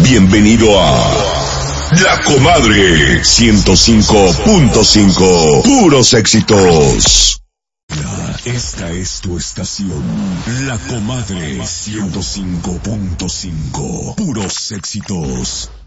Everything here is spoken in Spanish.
Bienvenido a La Comadre 105.5. Puros éxitos. Esta es tu estación. La Comadre 105.5. Puros éxitos.